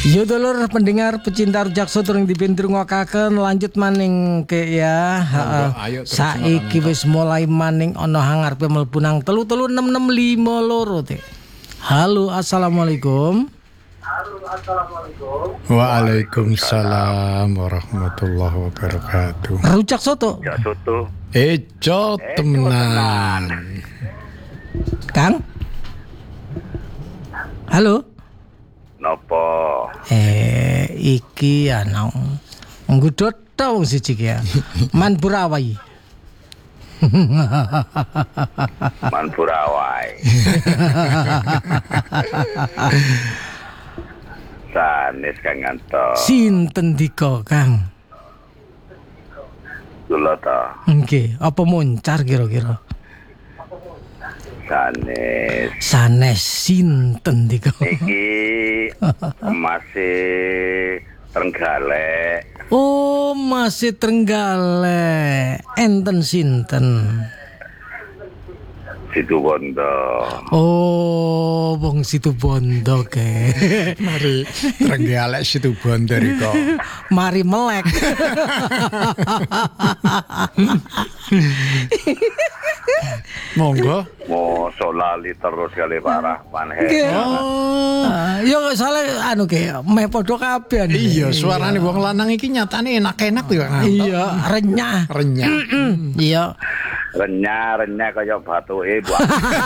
Yo dulur pendengar pecinta rujak soto yang dipintrungokaken lanjut maning ke ya. Saiki wis mulai maning ana ngarepe mlebu nang 33665 loro teh. Halo, assalamualaikum. Waalaikumsalam warahmatullahi wabarakatuh. Rujak soto. Rujak soto. Ejo temenan. Kang. Halo. Nopo? Iki ana ngudot ta wong siji ki ya. Man Burawai. Man Burawai. Sanes Kang Anto. Sinten dika, Kang? Kula ta. Nggih, apa moncar kira-kira? Sanes sinten dika? Iki masih Trenggalek. Oh, masih Trenggalek. Enten sinten? Situbondo. Oh, wong Situbondo ke. Mari Trenggalek Situbondo riko. Mari melek. Monggo. Mosok lali terus kali Pak Rahman. Oh. Yo salah anu ke meh padha kabeh. Iya, suarane wong lanang iki nyatane enak-enak yo. Iya, renyah. Iya. Renyah kaya batuke, Bu.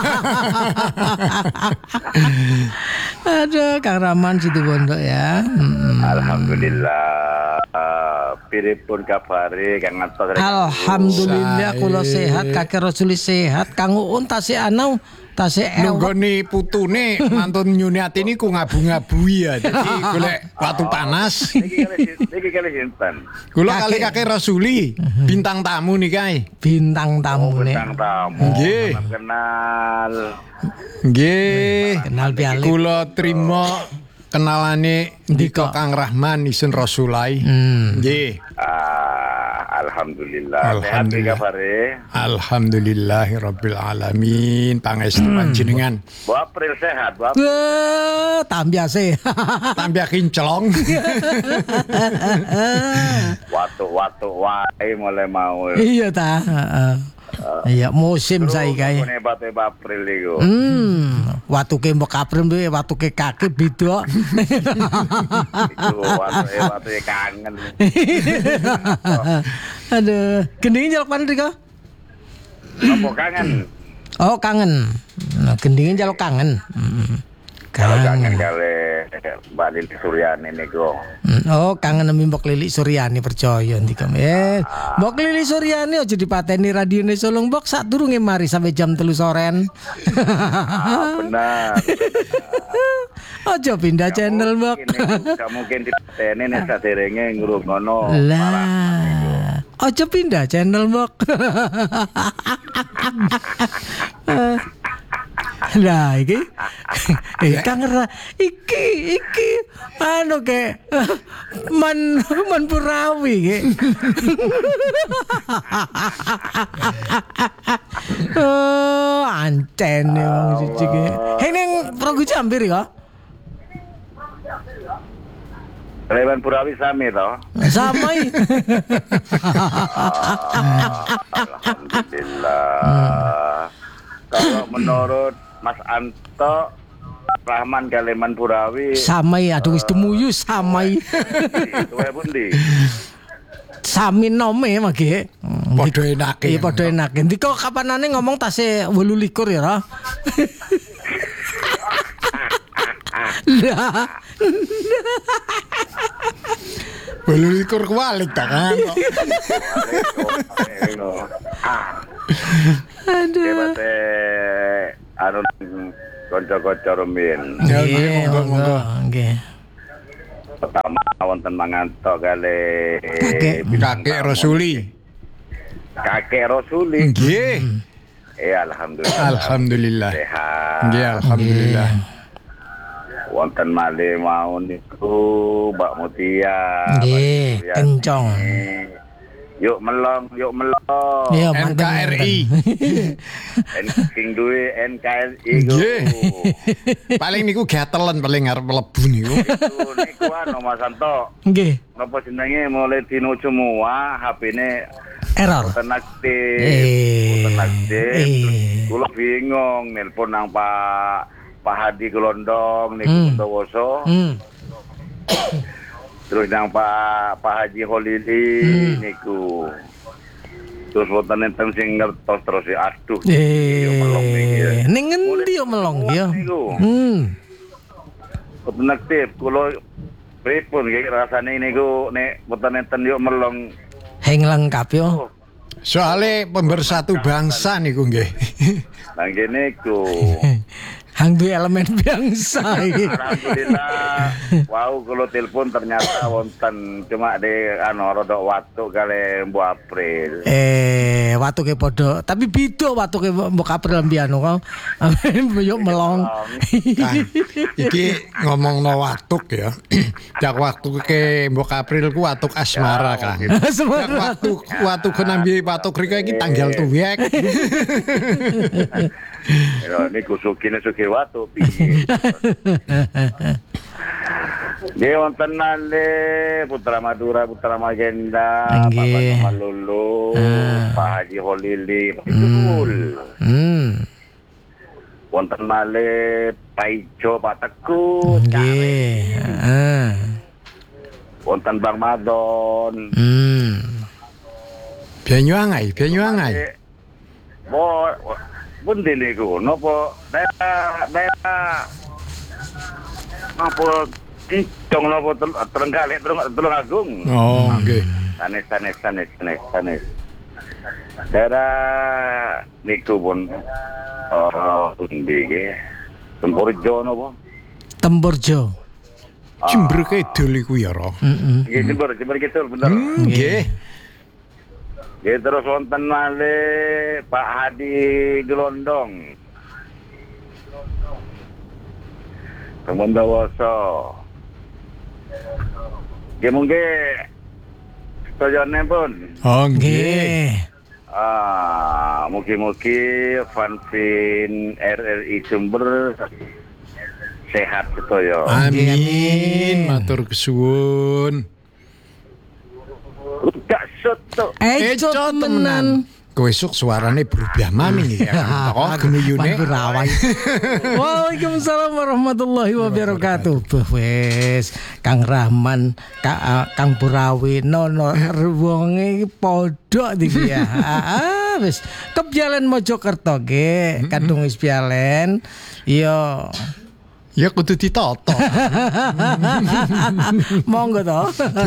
Aduh, Kang Rahman Situbondo ya. Alhamdulillah. Piripun kabare Kang Anto? Alhamdulillah kula sehat, kakek Rasuli sehat, Kang Uun tasih anau tasih nunggone putune mantun Nyuniati niku ngabu-ngabui ya. Dadi golek watu panas. Niki kali sinten? Kula kali kakek Rasuli bintang tamu nih kae. Bintang tamu nih. Bintang tamu. Nggih. Kenal. Nggih. Kenal pialik. Kula trimo kenalane ndika Kang Rahman isun Rasulai. Nggih. Alhamdulillah. Sehat kabare? Alhamdulillahirabbil alamin. Pangestu panjenengan. Bu April sehat, Bu. Tambah sehat. Tambah kinclong. Watu wae mulai mau. Iya ta, iya musim saiki kae. Ngene batu April iku. Watuke mbok April kuwi watuke kaki beda. Iku watuke kangen. Aduh, gendenge njaluk pan rika? Apa kangen? Oh, kangen. Nah, gendenge njaluk kangen. Kalau kangen kali Mbak Lili Suryani niku. Oh, kangen nemi Mbok Lili Suryani percaya ndika. Mbok Lili Suryani aja dipateni radione Solo Mbok sadurunge mari sampai jam 3 soren. Benar. Aja pindah channel Mbok. Gak mungkin dipateni nek saderenge ngrungono. Lah. Aja pindah channel Mbok. Lah iki Kang iki anu ke man Purawi ke. Oh, antene wong siji ke. Hei ning Progo Jambi ya? Lewan Purawi sami to? Samai. Alhamdulillah. Kalau menurut Mas Anto, Rahman Kaleman Purawi Samai, aduh wis temuyu samai. Tuwe pundi? Sami nome mage. Padha enake. Iya padha enake. Ndika kapanane ngomong tasih 28 ya, Ra? Lah. 28 kualik ta kan. Aduh. Anu kanca-kanca rumiyin. Nggih, monggo. Nggih. Pertama wonten manganto kali Kakek Rasuli. Kakek Rasuli. Nggih. Alhamdulillah. Alhamdulillah. Sehat. Nggih, alhamdulillah. Wonten malih mau niku Mbak Mutia. Nggih, kencong. Yuk melong. Iya, NKRI. Sing duwe NKRI ku. Nggih. Paling niku gatelen paling arep mlebu niku. Niku Mas Santo. Nggih. Napa jenenge mulai dino semua HP-ne Error. tenaktif. Kula bingung nelpon nang Pak Hadi Gelondong niku Bondowoso. Terus nang Pak Haji Holili niku. Terus wonten enten sing ngertos terus aduh. Ning ngendi yo melong ya? Boten aktif kula pripun iki rasane niku nek boten enten yo melong. Heng lengkap yo. Soale pemersatu bangsa niku nggih. Nang kene ku. Hang duwe elemen bangsa iki. Alhamdulillah. Wow, kalau telepon ternyata wonten cuma de rodok watu kali Mbok April. Watuke padha, tapi beda watuke Mbok April mbiyen kok. Yo melong. Kang, iki ngomongno watuk ya. Jak watuke Mbok April ku watuk asmara Kang. Jak watuk nambi watuk rika iki tanggal tuwek. Niku sukine watu piye. Dia wonten nale Putra Madura, Putra Magenda, Bapak Malulu, Pak Haji Holili, betul. Wonten nale Pak Ijo, Pak Teguh, nggih. Wonten Bang Madon. Banyuwangi. Bundi niku nopo daerah nopo Cicong nopo Trenggalek Tulungagung. Oh, nggih. Sanes. Daerah niku pun bundi nggih. Temburjo nopo? Temburjo. Jember Kidul iku ya, Ro. Nggih, Jember Kidul bener. Nggih. Ya terus wonten malih Pak Hadi Gelondong. Bondowoso. Nggih mungkin sedayane pun. Oh nggih. Mugi-mugi Fanfin RRI Jember sehat sedaya. Amin. Matur kesuwun. Udah soto. Eco temenan. Kowe esuk suarane berubah maning ya. Kok gemuyune. Waalaikumsalam warahmatullahi wabarakatuh. Wes Kang Rahman, Kang Burawi, nono wonge padha iki ya. Wis kebyalen Mojokerto ge, kadung wis byalen. Iya. Ya kudu ditata. Monggo to.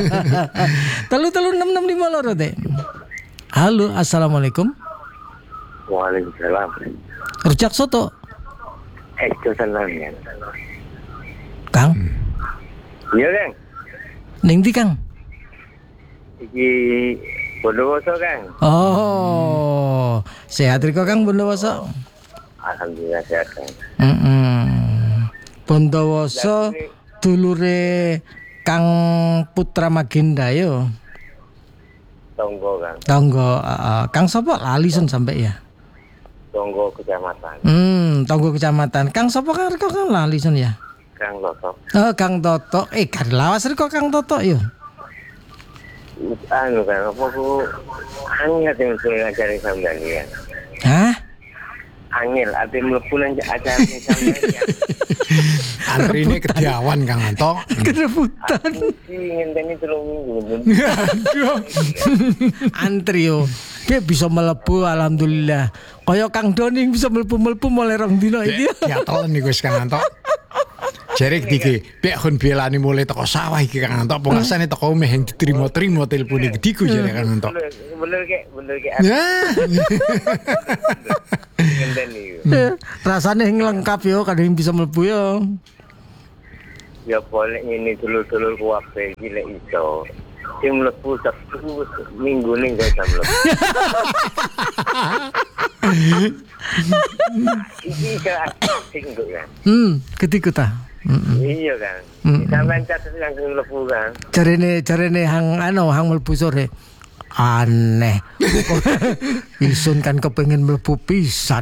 33665 Teh. Halo, assalamualaikum. Waalaikumsalam. Rujak soto. Itu senang ya. Kang. Iya, Kang. Ning ndi, Kang? Iki Bondowoso, Kang. Oh, sehat riko Kang Bondowoso. Alhamdulillah sehat, Kang. Bondowoso dulure Kang Putra Magenda yo. Tonggo, Kang. Tonggo, Kang sapa lali sen sampai ya. Tonggo kecamatan. Tonggo kecamatan. Kang sapa Kang riko Kang lali sen ya. Kang Lotok. Oh, Kang Toto. Kan lawas riko Kang Toto yo. Anu kan apa ku angel yang suruh ngajari sampean ya. Hah? Angel ati mlebu nang acara sampean. Antrine kediawan Kang Anto. Kerebutan. Ngenteni 3 minggu. Antri yo. Dia bisa mlebu alhamdulillah. Kaya Kang Doni bisa mlebu mulai 2 dina iki. Ya telen niku wis Kang Anto. Jare iki pek kon belani mulai teko sawah iki Kang Anto. Pengasane teko omeh yang diterima-terima telepon iki diku jare Kang Anto. Bener ke. Ya. Ngenteni. Rasane lengkap yo, kadang bisa mlebu yo. Ya boleh ini dulur-dulur kuwabe iki lek iso. Sing mlebu Sabtu minggu ning gak mlebu. Iki sing kok kan. Ketiku ta. Iya kan. Sampeyan catet yang mlebu kan. Jarene hang mlebu sore. Aneh. Isun kan kepengen mlebu pisan.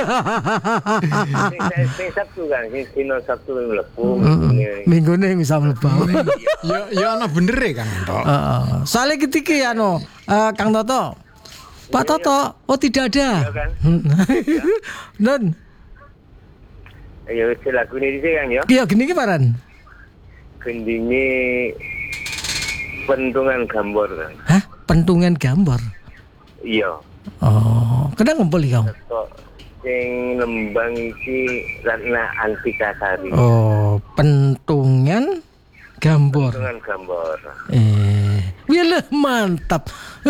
Sing Sabtu kan, sing dino Sabtu mlebu. Minggune bisa mlebu. Ya ana bener e Kang Toto. Soale ketiki Kang Toto. Pak Toto, oh tidak ada. Iya kan? Non. Ayo lagu ini sih kan ya. Iya gini ki paran. Gendinge pentungan gambar kan. Hah? Pentungan gambar. Iya. Oh, kena ngumpul iki, Kang. Kok sing nembang iki Ratna Antika Sari. Oh, pentungan gambar. Pentungan gambar. Wih mantap.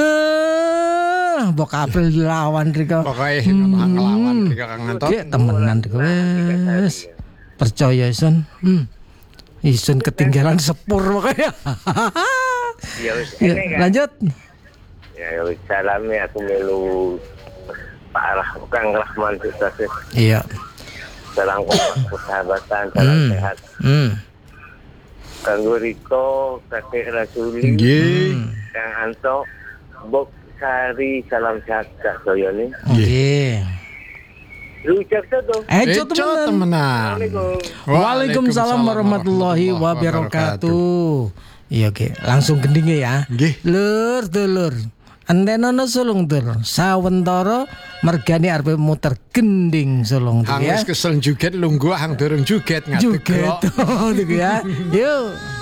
Mbok April lawan rika. Pokoke ngelawan rika Kang Toto. Ki temenan rika wis. Percaya Isun. Isun ketinggalan sepur pokoknya. Ya wis Ya, kan. lanjut. Ya wis salame aku melu Pak Kang Rahman sukses. Iya. Salam persahabatan, salam sehat. Kanggo Riko, Kakek Rasuli, Kang Anto, Bok Sari, salam sehat Kak Soyoni. Nggih. Ucap tuh. Ejo temenan. Waalaikumsalam warahmatullahi wabarakatuh. Iya Ki, langsung gendinge ya. Nggih. Lur dulur. Antenono sulung dulur. Sawentara mergane arep muter gending sulung Hang ya. wis kesel juget lungguh hang durung juget ngadeg. Juga tuh ya. Yuk.